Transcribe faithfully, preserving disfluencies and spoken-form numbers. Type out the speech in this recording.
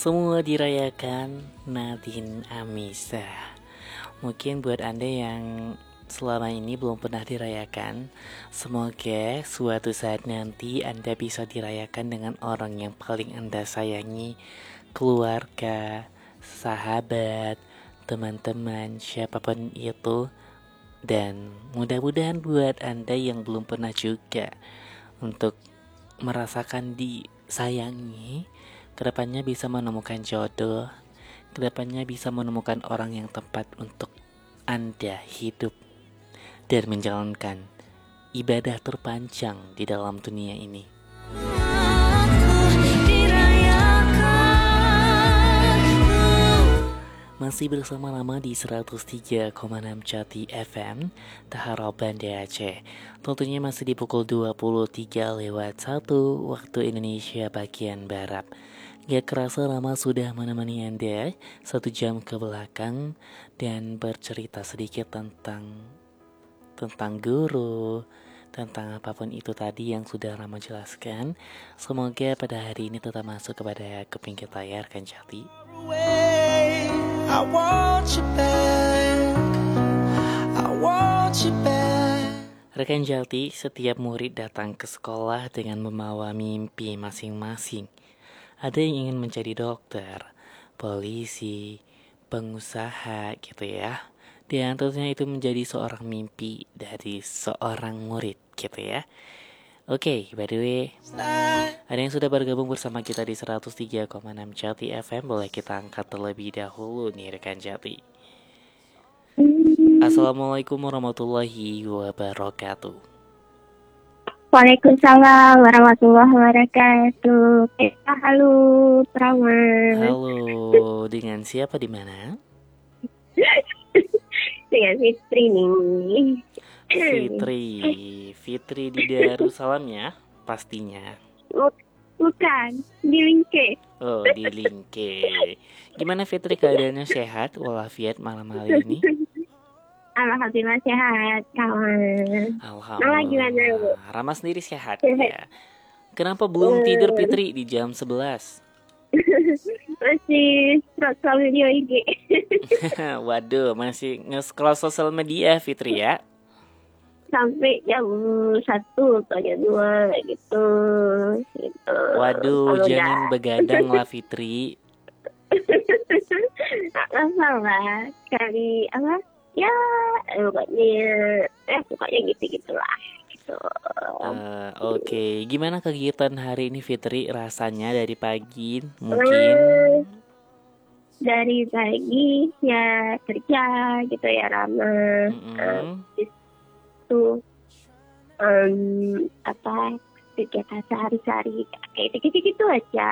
Semua dirayakan Nadine Amisa. Mungkin buat Anda yang selama ini belum pernah dirayakan, semoga suatu saat nanti Anda bisa dirayakan dengan orang yang paling Anda sayangi, keluarga, sahabat, teman-teman, siapapun itu. Dan mudah-mudahan buat Anda yang belum pernah juga untuk merasakan disayangi, kedepannya bisa menemukan jodoh, kedepannya bisa menemukan orang yang tepat untuk Anda hidup dan menjalankan ibadah terpanjang di dalam dunia ini. Masih bersama Rama di seratus tiga koma enam Jati F M, Tahara Banda Aceh. Tentunya masih di pukul dua puluh tiga lewat satu waktu Indonesia bagian Barat. Gak kerasa Rama sudah menemani Anda satu jam ke belakang dan bercerita sedikit tentang tentang guru, tentang apapun itu tadi yang sudah Rama jelaskan. Semoga pada hari ini tetap masuk kepada keping layar kan Jati. I want you back. I want you back. Rekan Jati, setiap murid datang ke sekolah dengan membawa mimpi masing-masing. Ada yang ingin menjadi dokter, polisi, pengusaha gitu ya. Dan tentunya itu menjadi seorang mimpi dari seorang murid gitu ya. Oke, okay, by the way, ada yang sudah bergabung bersama kita di seratus tiga koma enam Jati F M. Boleh kita angkat terlebih dahulu nih rekan Jati. Assalamualaikum warahmatullahi wabarakatuh. Waalaikumsalam warahmatullahi wabarakatuh. Eh, halo, Praman. Halo, dengan siapa di mana? Dengan Fitri nih. Fitri, Fitri di Darussalam ya, pastinya. Bukan, di Lingke. Oh, di Lingke. Gimana Fitri, keadaannya sehat walafiat malam hari ini? Alhamdulillah sehat, kawan. Alhamdulillah. Rama sendiri sehat ya. Kenapa belum tidur Fitri di jam sebelas? Masih scroll video I G. Waduh, masih nge-scroll sosial media Fitri ya? Sampai jam satu atau jam dua gitu. gitu. Waduh, Kalau jangan gak... begadang lah Fitri. Gak masalah. Kali apa? Ya, pokoknya, eh pokoknya gitu-gitulah. Gitu. Uh, Oke, okay. Gimana kegiatan hari ini Fitri rasanya dari pagi? Mungkin dari pagi ya kerja gitu ya Rama. Mm-hmm. Um, itu um, apa kegiatan sehari-hari kayak gitu-gitu aja.